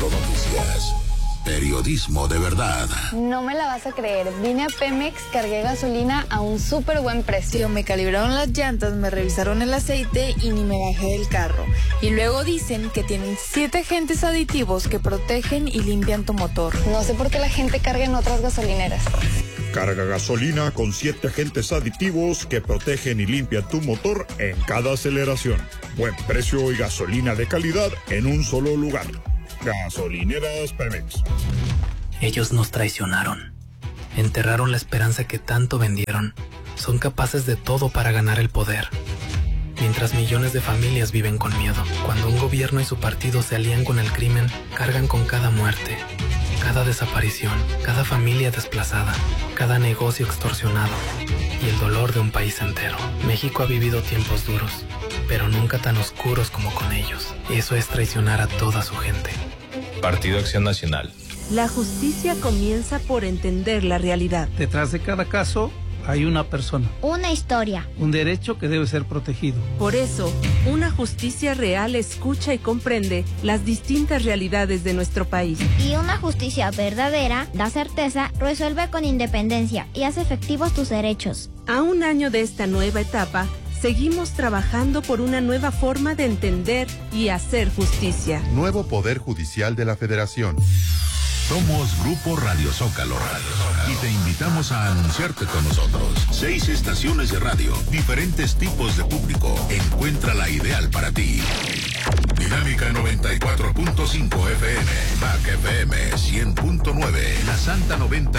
Zócalo Noticias. Periodismo de verdad. No me la vas a creer. Vine a Pemex, cargué gasolina a un súper buen precio. Tío, me calibraron las llantas, me revisaron el aceite y ni me bajé del carro. Y luego dicen que tienen 7 agentes aditivos que protegen y limpian tu motor. No sé por qué la gente carga en otras gasolineras. Carga gasolina con 7 agentes aditivos que protegen y limpian tu motor en cada aceleración. Buen precio y gasolina de calidad en un solo lugar. Gasolineras Pemex. Ellos nos traicionaron. Enterraron la esperanza que tanto vendieron. Son capaces de todo para ganar el poder. Mientras millones de familias viven con miedo. Cuando un gobierno y su partido se alían con el crimen, cargan con cada muerte, cada desaparición, cada familia desplazada, cada negocio extorsionado y el dolor de un país entero. México ha vivido tiempos duros, pero nunca tan oscuros como con ellos. Eso es traicionar a toda su gente. Partido Acción Nacional. La justicia comienza por entender la realidad. Detrás de cada caso hay una persona. Una historia. Un derecho que debe ser protegido. Por eso, una justicia real escucha y comprende las distintas realidades de nuestro país. Y una justicia verdadera da certeza, resuelve con independencia y hace efectivos tus derechos. A un año de esta nueva etapa, seguimos trabajando por una nueva forma de entender y hacer justicia. Nuevo Poder Judicial de la Federación. Somos Grupo Radio Zócalo y te invitamos a anunciarte con nosotros. 6 estaciones de radio, diferentes tipos de público. Encuentra la ideal para ti. Dinámica 94.5 FM, Bac FM 100.9, La Santa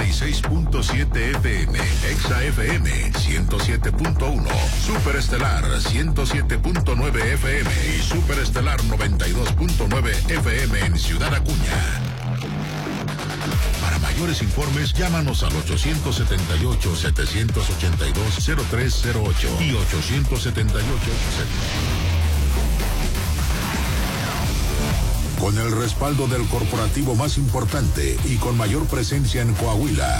96.7 FM, Exa FM 107.1, Superestelar 107.9 FM y Superestelar 92.9 FM en Ciudad Acuña. Para mayores informes, llámanos al 878-782-0308 y 878. Con el respaldo del corporativo más importante y con mayor presencia en Coahuila.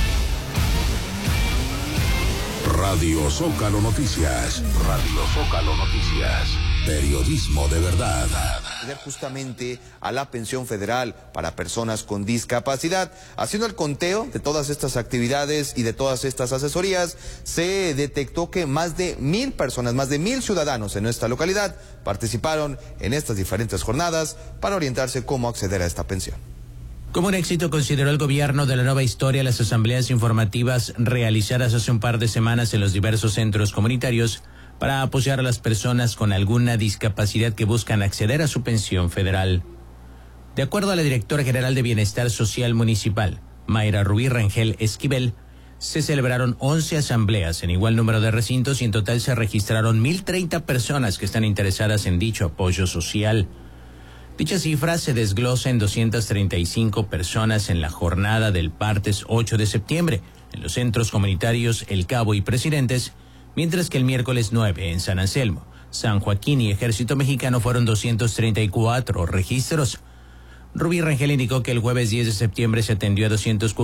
Radio Zócalo Noticias. Radio Zócalo Noticias. Periodismo de verdad. Justamente a la pensión federal para personas con discapacidad. Haciendo el conteo de todas estas actividades y de todas estas asesorías, se detectó que más de 1,000 personas, más de 1,000 ciudadanos en nuestra localidad participaron en estas diferentes jornadas para orientarse cómo acceder a esta pensión. Como un éxito consideró el gobierno de la nueva historia las asambleas informativas realizadas hace un par de semanas en los diversos centros comunitarios para apoyar a las personas con alguna discapacidad que buscan acceder a su pensión federal. De acuerdo a la directora general de Bienestar Social Municipal, Mayra Rubí Rangel Esquivel, se celebraron 11 asambleas en igual número de recintos y en total se registraron 1,030 personas que están interesadas en dicho apoyo social. Dicha cifra se desglosa en 235 personas en la jornada del martes 8 de septiembre en los centros comunitarios El Cabo y Presidentes, mientras que el miércoles 9 en San Anselmo, San Joaquín y Ejército Mexicano fueron 234 registros. Rubí Rangel indicó que el jueves 10 de septiembre se atendió a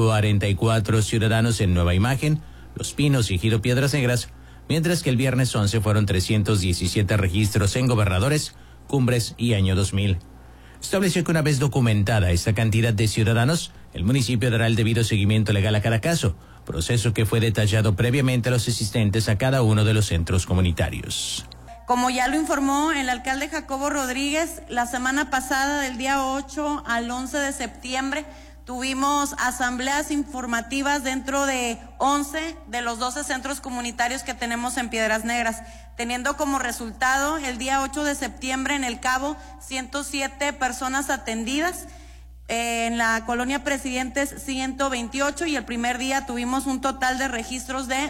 244 ciudadanos en Nueva Imagen, Los Pinos y Ejido Piedras Negras, mientras que el viernes 11 fueron 317 registros en Gobernadores, Cumbres y Año 2000. Estableció que una vez documentada esta cantidad de ciudadanos, el municipio dará el debido seguimiento legal a cada caso, proceso que fue detallado previamente a los asistentes a cada uno de los centros comunitarios. Como ya lo informó el alcalde Jacobo Rodríguez, la semana pasada, del día 8 al 11 de septiembre, tuvimos asambleas informativas dentro de 11 de los 12 centros comunitarios que tenemos en Piedras Negras, teniendo como resultado el día 8 de septiembre en El Cabo 107 personas atendidas, en la colonia Presidentes 128 y el primer día tuvimos un total de registros de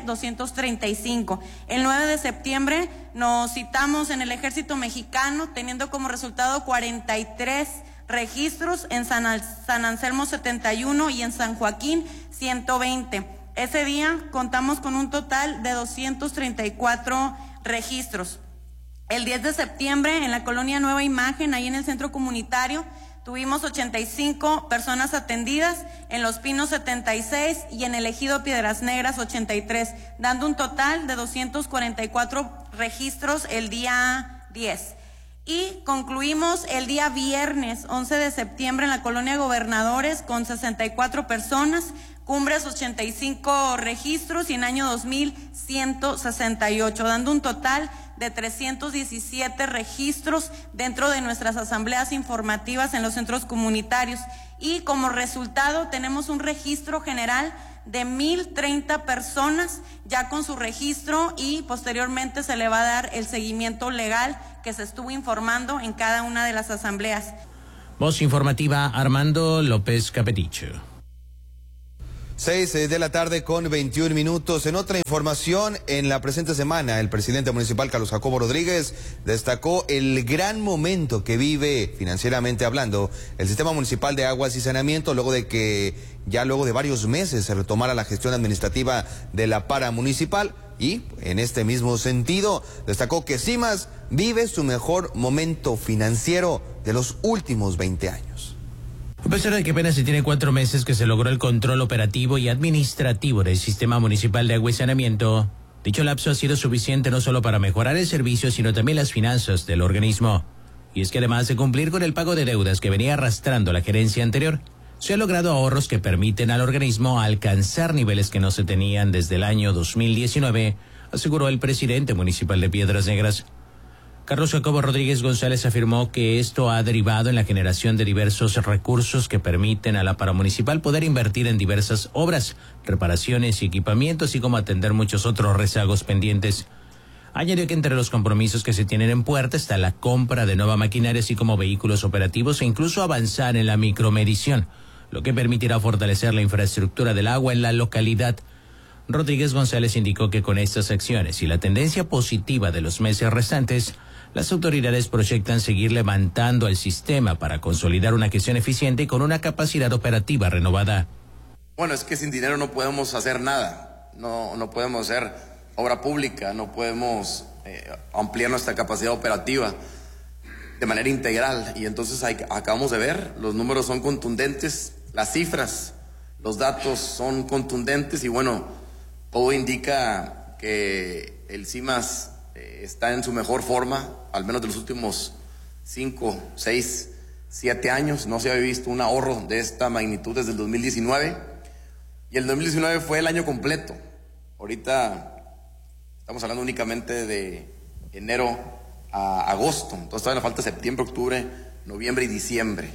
235. El 9 de septiembre nos citamos en el Ejército Mexicano teniendo como resultado 43 registros, en San Anselmo 71 y en San Joaquín 120. Ese día contamos con un total de 234 registros. El 10 de septiembre en la colonia Nueva Imagen, ahí en el centro comunitario, tuvimos 85 personas atendidas, en Los Pinos 76 y en el Ejido Piedras Negras 83, dando un total de 244 registros el día 10. Y concluimos el día viernes 11 de septiembre en la colonia Gobernadores con 64 personas, Cumbres 85 registros y en año 2000 168, dando un total de 317 registros dentro de nuestras asambleas informativas en los centros comunitarios. Y como resultado tenemos un registro general de 1,030 personas ya con su registro, y posteriormente se le va a dar el seguimiento legal que se estuvo informando en cada una de las asambleas. Voz informativa, Armando López Capeticho. 6 de la tarde con 21 minutos. En otra información, en la presente semana, el presidente municipal Carlos Jacobo Rodríguez destacó el gran momento que vive, financieramente hablando, el sistema municipal de aguas y saneamiento, luego de varios meses se retomara la gestión administrativa de la paramunicipal. Y en este mismo sentido, destacó que CIMAS vive su mejor momento financiero de los últimos 20 años. A pesar de que apenas se tiene 4 meses que se logró el control operativo y administrativo del sistema municipal de agua y saneamiento, dicho lapso ha sido suficiente no solo para mejorar el servicio, sino también las finanzas del organismo. Y es que además de cumplir con el pago de deudas que venía arrastrando la gerencia anterior, se han logrado ahorros que permiten al organismo alcanzar niveles que no se tenían desde el año 2019, aseguró el presidente municipal de Piedras Negras. Carlos Jacobo Rodríguez González afirmó que esto ha derivado en la generación de diversos recursos que permiten a la paramunicipal poder invertir en diversas obras, reparaciones y equipamientos, así como atender muchos otros rezagos pendientes. Añadió que entre los compromisos que se tienen en puerta está la compra de nueva maquinaria, así como vehículos operativos e incluso avanzar en la micromedición, lo que permitirá fortalecer la infraestructura del agua en la localidad. Rodríguez González indicó que con estas acciones y la tendencia positiva de los meses restantes, las autoridades proyectan seguir levantando el sistema para consolidar una gestión eficiente y con una capacidad operativa renovada. Bueno, es que sin dinero no podemos hacer nada, no podemos hacer obra pública, no podemos ampliar nuestra capacidad operativa de manera integral. Y entonces acabamos de ver, los números son contundentes, las cifras, los datos son contundentes y bueno, todo indica que el CIMAS está en su mejor forma, al menos de los últimos 5, 6, 7 años. No se había visto un ahorro de esta magnitud desde el 2019. Y el 2019 fue el año completo. Ahorita estamos hablando únicamente de enero a agosto. Entonces todavía nos falta septiembre, octubre, noviembre y diciembre.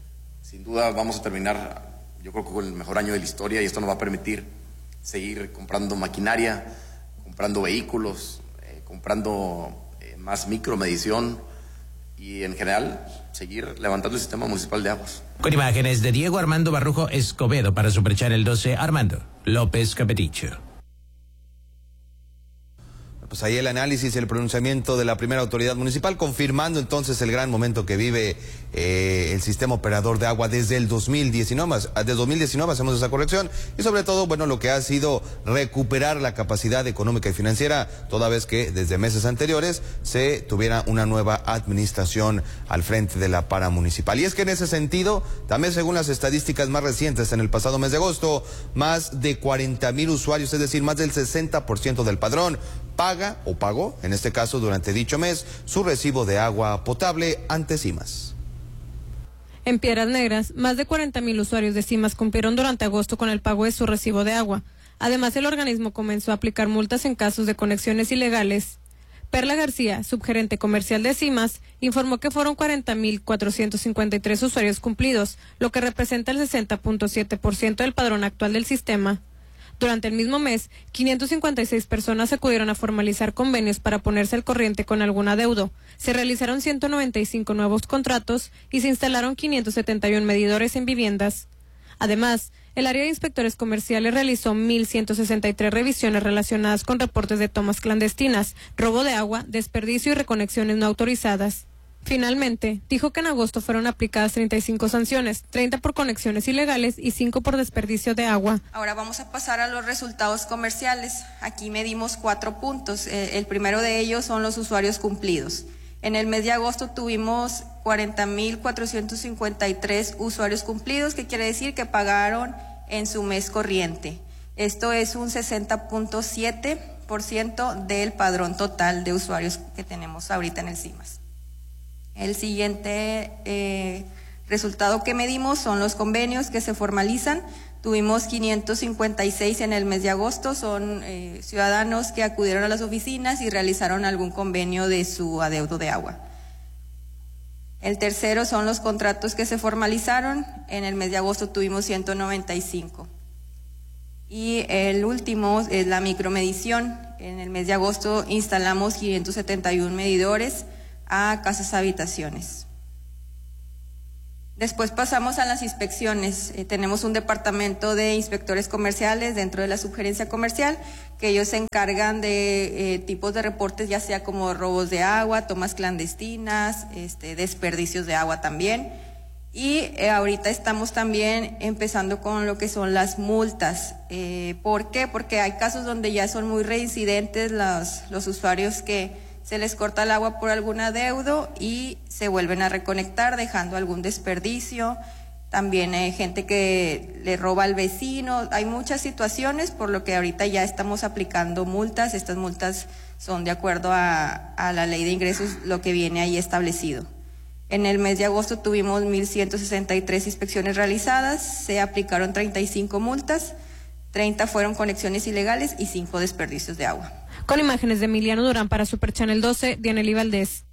Sin duda vamos a terminar, yo creo que con el mejor año de la historia, y esto nos va a permitir seguir comprando maquinaria, comprando vehículos, comprando más micromedición y en general seguir levantando el sistema municipal de aguas. Con imágenes de Diego Armando Barrujo Escobedo para Superchar el 12, Armando López Capeticho. Pues ahí el análisis y el pronunciamiento de la primera autoridad municipal, confirmando entonces el gran momento que vive el sistema operador de agua desde el 2019. Desde 2019 hacemos esa corrección y sobre todo, bueno, lo que ha sido recuperar la capacidad económica y financiera, toda vez que desde meses anteriores se tuviera una nueva administración al frente de la paramunicipal. Y es que en ese sentido, también según las estadísticas más recientes, en el pasado mes de agosto, más de 40,000 usuarios, es decir, más del 60% del padrón, pagó, en este caso durante dicho mes, su recibo de agua potable ante CIMAS. En Piedras Negras, más de 40,000 usuarios de CIMAS cumplieron durante agosto con el pago de su recibo de agua. Además, el organismo comenzó a aplicar multas en casos de conexiones ilegales. Perla García, subgerente comercial de CIMAS, informó que fueron 40,453 usuarios cumplidos, lo que representa el 60.7% del padrón actual del sistema. Durante el mismo mes, 556 personas acudieron a formalizar convenios para ponerse al corriente con algún adeudo. Se realizaron 195 nuevos contratos y se instalaron 571 medidores en viviendas. Además, el área de inspectores comerciales realizó 1,163 revisiones relacionadas con reportes de tomas clandestinas, robo de agua, desperdicio y reconexiones no autorizadas. Finalmente, dijo que en agosto fueron aplicadas 35 sanciones, 30 por conexiones ilegales y 5 por desperdicio de agua. Ahora vamos a pasar a los resultados comerciales. Aquí medimos 4 puntos. El primero de ellos son los usuarios cumplidos. En el mes de agosto tuvimos 40,453 usuarios cumplidos, que quiere decir que pagaron en su mes corriente. Esto es un 60.7% del padrón total de usuarios que tenemos ahorita en el CIMAS. El siguiente resultado que medimos son los convenios que se formalizan. Tuvimos 556 en el mes de agosto, son ciudadanos que acudieron a las oficinas y realizaron algún convenio de su adeudo de agua. El tercero son los contratos que se formalizaron, en el mes de agosto tuvimos 195. Y el último es la micromedición, en el mes de agosto instalamos 571 medidores a casas habitaciones. Después pasamos a las inspecciones. Tenemos un departamento de inspectores comerciales dentro de la subgerencia comercial, que ellos se encargan de tipos de reportes, ya sea como robos de agua, tomas clandestinas, desperdicios de agua también. Y ahorita estamos también empezando con lo que son las multas. ¿Por qué? Porque hay casos donde ya son muy reincidentes los usuarios que se les corta el agua por algún adeudo y se vuelven a reconectar dejando algún desperdicio. También hay gente que le roba al vecino. Hay muchas situaciones, por lo que ahorita ya estamos aplicando multas. Estas multas son de acuerdo a la ley de ingresos, lo que viene ahí establecido. En el mes de agosto tuvimos 1,163 inspecciones realizadas, se aplicaron 35 multas, 30 fueron conexiones ilegales y 5 desperdicios de agua. Con imágenes de Emiliano Durán para Super Channel 12, Dianely Valdés.